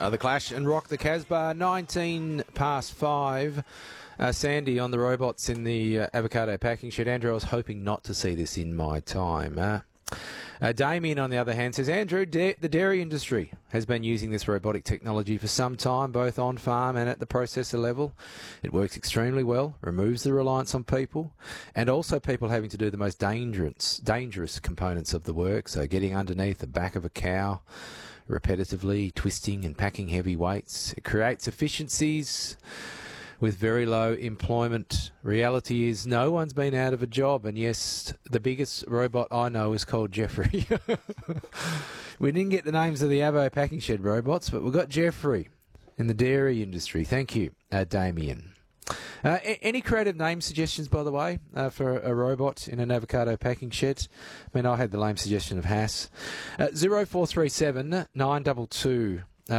The Clash and Rock the Casbah, 19 past 5. Sandy on the robots in the avocado packing shed. Andrew, I was hoping not to see this in my time. Damien, on the other hand, says, Andrew, the dairy industry has been using this robotic technology for some time, both on farm and at the processor level. It works extremely well, removes the reliance on people, and also people having to do the most dangerous components of the work, so getting underneath the back of a cow, repetitively twisting and packing heavy weights. It creates efficiencies with very low employment. Reality is no one's been out of a job, and yes, the biggest robot I know is called Jeffrey. We didn't get the names of the Avo packing shed robots, but we've got Jeffrey in the dairy industry. Thank you, Damien. Any creative name suggestions, by the way, for a robot in an avocado packing shed? I mean, I had the lame suggestion of Haas. 0437 922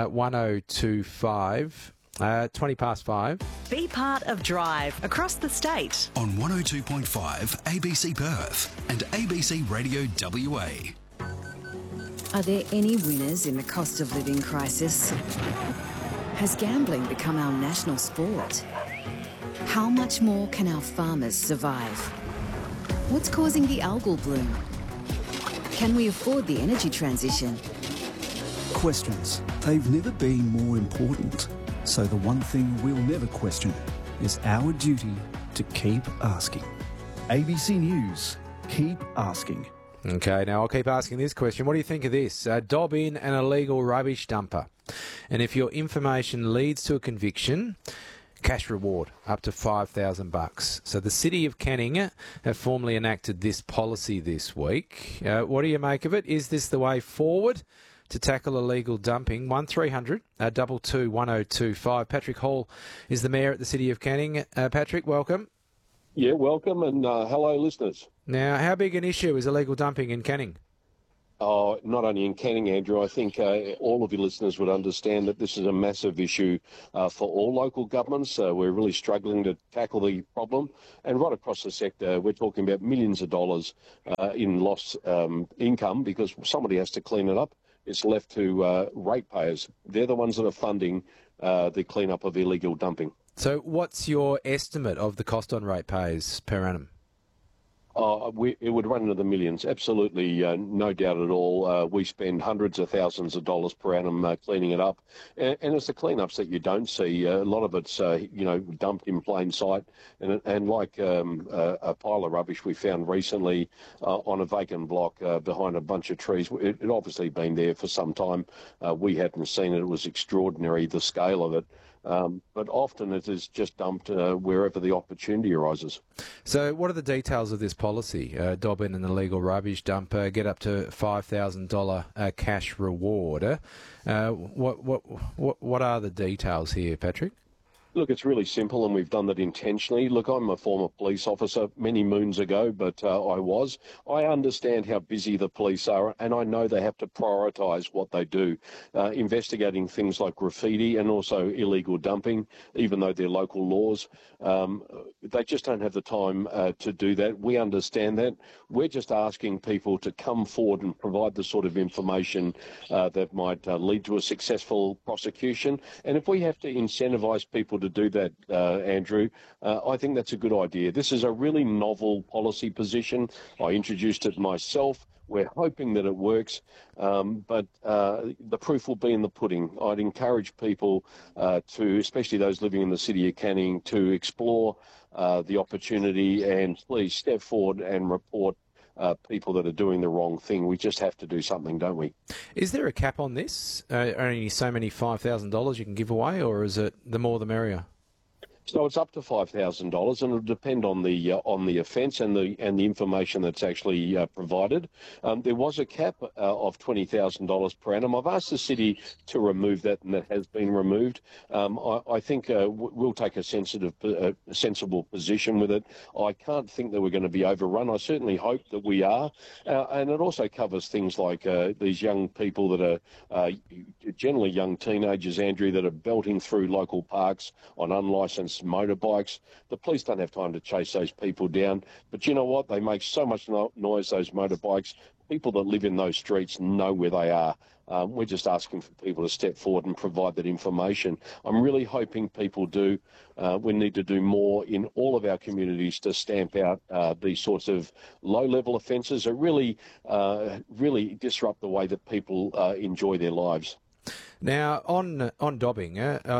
1025. 20 past 5. Be part of Drive across the state. On 102.5 ABC Perth and ABC Radio WA. Are there any winners in the cost of living crisis? Has gambling become our national sport? How much more can our farmers survive? What's causing the algal bloom? Can we afford the energy transition? Questions. They've never been more important. So the one thing we'll never question is our duty to keep asking. ABC News, keep asking. Okay, now I'll keep asking this question. What do you think of this? Dob in an illegal rubbish dumper. And if your information leads to a conviction, cash reward up to $5,000. So the City of Canning have formally enacted this policy this week. What do you make of it? Is this the way forward to tackle illegal dumping? 1300 22 1025. Patrick Hall is the Mayor at the City of Canning. Patrick, welcome. Yeah, welcome, and hello, listeners. Now, how big an issue is illegal dumping in Canning? Not only in Canning, Andrew, I think all of your listeners would understand that this is a massive issue for all local governments. We're really struggling to tackle the problem. And right across the sector, we're talking about millions of dollars in lost income because somebody has to clean it up. It's left to ratepayers. They're the ones that are funding the clean-up of illegal dumping. So what's your estimate of the cost on ratepayers per annum? It would run into the millions, absolutely, no doubt at all. We spend hundreds of thousands of dollars per annum cleaning it up, and it's the cleanups that you don't see. A lot of it's, dumped in plain sight, and like a pile of rubbish we found recently on a vacant block behind a bunch of trees. It obviously been there for some time. We hadn't seen it. It was extraordinary, the scale of it. But often it is just dumped wherever the opportunity arises. So what are the details of this policy? Dob in an illegal rubbish dump, get up to $5,000 cash reward. What are the details here, Patrick? Look, it's really simple, and we've done that intentionally. Look, I'm a former police officer many moons ago, but I understand how busy the police are, and I know they have to prioritise what they do, investigating things like graffiti and also illegal dumping, even though they're local laws. They just don't have the time to do that. We understand that. We're just asking people to come forward and provide the sort of information that might lead to a successful prosecution. And if we have to incentivise people to do that, Andrew, I think that's a good idea. This is a really novel policy position. I introduced it myself. We're hoping that it works, but the proof will be in the pudding. I'd encourage people to, especially those living in the City of Canning, to explore the opportunity and please step forward and report people that are doing the wrong thing. We just have to do something, don't we? Is there a cap on this? Only so many $5,000 you can give away, or is it the more the merrier? So it's up to $5,000, and it'll depend on the offence and the information that's actually provided. There was a cap of $20,000 per annum. I've asked the city to remove that, and that has been removed. I think we'll take a sensible position with it. I can't think that we're going to be overrun. I certainly hope that we are, and it also covers things like these young people that are generally young teenagers, Andrew, that are belting through local parks on unlicensed cars, motorbikes. The police don't have time to chase those people down. But you know what? They make so much noise, those motorbikes. People that live in those streets know where they are. We're just asking for people to step forward and provide that information. I'm really hoping people do. We need to do more in all of our communities to stamp out these sorts of low-level offences that really disrupt the way that people enjoy their lives. Now, on dobbing,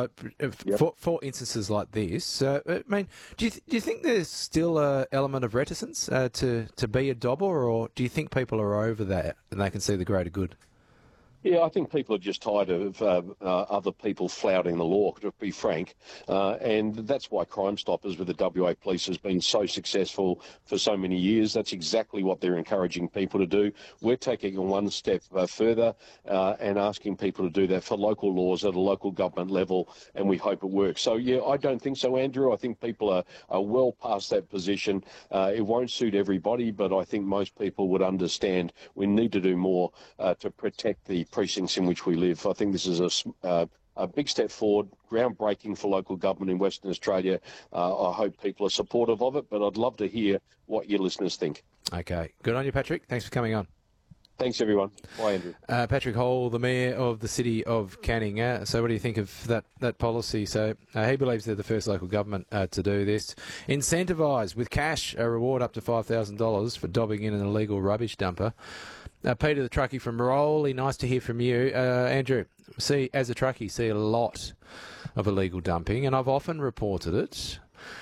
for instances like this, I mean, do you think there's still an element of reticence to be a dobber, or do you think people are over that and they can see the greater good? Yeah, I think people are just tired of other people flouting the law, to be frank. And that's why Crime Stoppers with the WA Police has been so successful for so many years. That's exactly what they're encouraging people to do. We're taking it one step further and asking people to do that for local laws at a local government level, and we hope it works. So, yeah, I don't think so, Andrew. I think people are well past that position. It won't suit everybody, but I think most people would understand we need to do more to protect the precincts in which we live. I think this is a big step forward, groundbreaking for local government in Western Australia. I hope people are supportive of it, but I'd love to hear what your listeners think. Okay. Good on you, Patrick. Thanks for coming on. Thanks, everyone. Bye, Andrew. Patrick Hall, the Mayor of the City of Canning. So what do you think of that policy? So he believes they're the first local government to do this. Incentivise with cash, a reward up to $5,000 for dobbing in an illegal rubbish dumper. Peter the truckie from Rowley, nice to hear from you. Andrew, as a truckie, see a lot of illegal dumping, and I've often reported it.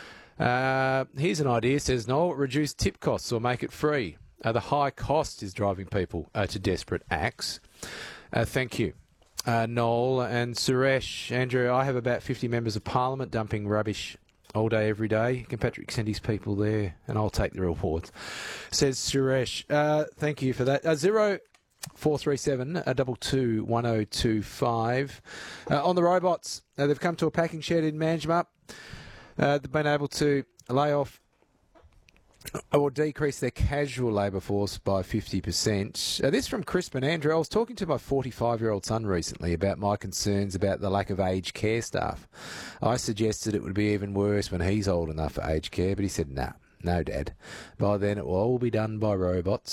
Here's an idea, says Noel, reduce tip costs or make it free. The high cost is driving people to desperate acts. Thank you. Noel and Suresh. Andrew, I have about 50 members of Parliament dumping rubbish all day, every day. Can Patrick send his people there? And I'll take the reports. Says Suresh. Thank you for that. 0437 22 1025. On the robots, they've come to a packing shed in Manjimup. They've been able to lay off or decrease their casual labour force by 50%. This from Crispin. Andrew, I was talking to my 45-year-old son recently about my concerns about the lack of aged care staff. I suggested it would be even worse when he's old enough for aged care, but he said, no, Dad. By then it will all be done by robots.